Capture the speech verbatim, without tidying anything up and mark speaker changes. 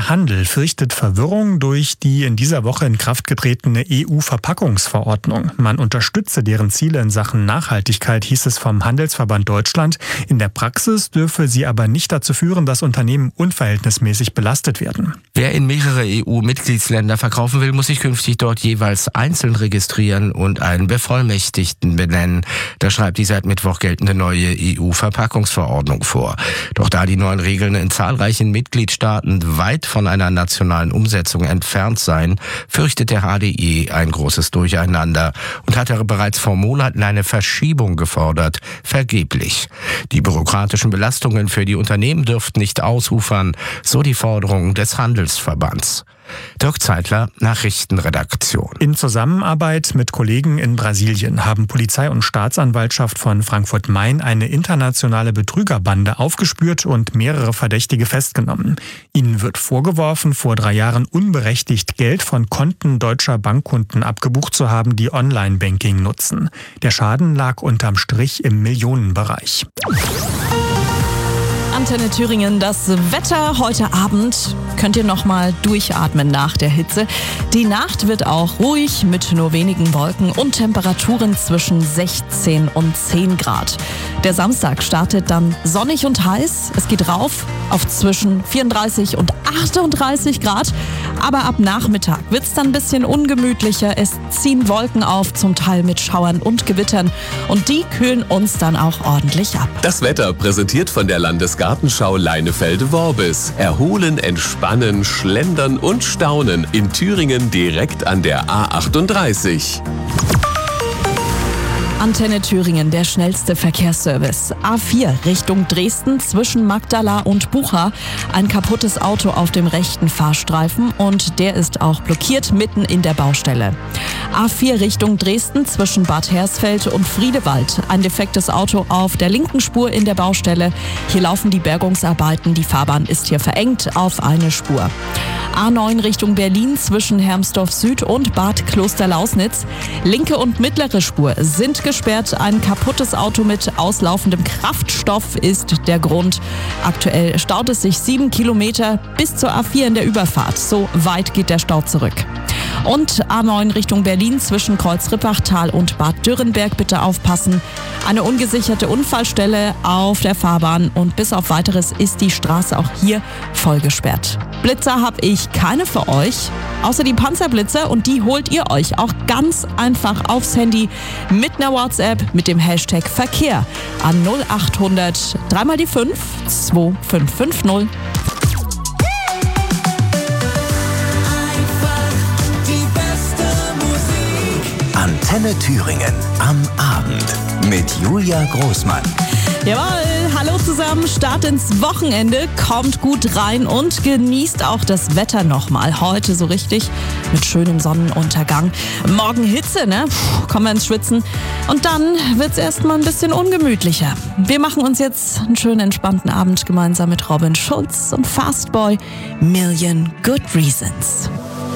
Speaker 1: Der Handel fürchtet Verwirrung durch die in dieser Woche in Kraft getretene E U-Verpackungsverordnung. Man unterstütze deren Ziele in Sachen Nachhaltigkeit, hieß es vom Handelsverband Deutschland. In der Praxis dürfe sie aber nicht dazu führen, dass Unternehmen unverhältnismäßig belastet werden.
Speaker 2: Wer in mehrere E U-Mitgliedsländer verkaufen will, muss sich künftig dort jeweils einzeln registrieren und einen Bevollmächtigten benennen. Das schreibt die seit Mittwoch geltende neue E U-Verpackungsverordnung vor. Doch da die neuen Regeln in zahlreichen Mitgliedstaaten weit von einer nationalen Umsetzung entfernt seien, fürchtet der H D E ein großes Durcheinander und hatte bereits vor Monaten eine Verschiebung gefordert, vergeblich. Die bürokratischen Belastungen für die Unternehmen dürften nicht ausufern, so die Forderung des Handelsverbands. Dirk Zeitler, Nachrichtenredaktion.
Speaker 1: In Zusammenarbeit mit Kollegen in Brasilien haben Polizei und Staatsanwaltschaft von Frankfurt-Main eine internationale Betrügerbande aufgespürt und mehrere Verdächtige festgenommen. Ihnen wird vorgeworfen, vor drei Jahren unberechtigt Geld von Konten deutscher Bankkunden abgebucht zu haben, die Online-Banking nutzen. Der Schaden lag unterm Strich im Millionenbereich.
Speaker 3: Antenne Thüringen, das Wetter heute Abend. Könnt ihr noch mal durchatmen nach der Hitze. Die Nacht wird auch ruhig mit nur wenigen Wolken und Temperaturen zwischen sechzehn und zehn Grad. Der Samstag startet dann sonnig und heiß. Es geht rauf auf zwischen vierunddreißig und achtunddreißig Grad. Aber ab Nachmittag wird es dann ein bisschen ungemütlicher. Es ziehen Wolken auf, zum Teil mit Schauern und Gewittern. Und die kühlen uns dann auch ordentlich ab.
Speaker 4: Das Wetter präsentiert von der Landesgartenschau Leinefelde-Worbis. Erholen, entspannen, schlendern und staunen. In Thüringen direkt an der A achtunddreißig.
Speaker 3: Antenne Thüringen, der schnellste Verkehrsservice. A vier Richtung Dresden zwischen Magdala und Bucha. Ein kaputtes Auto auf dem rechten Fahrstreifen und der ist auch blockiert mitten in der Baustelle. A vier Richtung Dresden zwischen Bad Hersfeld und Friedewald. Ein defektes Auto auf der linken Spur in der Baustelle. Hier laufen die Bergungsarbeiten. Die Fahrbahn ist hier verengt auf eine Spur. A neun Richtung Berlin zwischen Hermsdorf Süd und Bad Klosterlausnitz. Linke und mittlere Spur sind gesperrt. Ein kaputtes Auto mit auslaufendem Kraftstoff ist der Grund. Aktuell staut es sich sieben Kilometer bis zur A vier in der Überfahrt. So weit geht der Stau zurück. Und A neun Richtung Berlin zwischen Kreuz-Rippachtal und Bad Dürrenberg bitte aufpassen. Eine ungesicherte Unfallstelle auf der Fahrbahn und bis auf Weiteres ist die Straße auch hier voll gesperrt. Blitzer habe ich keine für euch, außer die Panzerblitzer und die holt ihr euch auch ganz einfach aufs Handy mit einer WhatsApp mit dem Hashtag Verkehr an null achthundert dreimal die fünf zwei fünf fünf null.
Speaker 5: Antenne Thüringen am Abend mit Julia Großmann.
Speaker 3: Jawohl, hallo zusammen, Start ins Wochenende, kommt gut rein und genießt auch das Wetter nochmal. Heute so richtig mit schönem Sonnenuntergang. Morgen Hitze, ne? Puh, kommen wir ins Schwitzen. Und dann wird's erstmal ein bisschen ungemütlicher. Wir machen uns jetzt einen schönen entspannten Abend gemeinsam mit Robin Schulz und Fastboy. Million Good Reasons.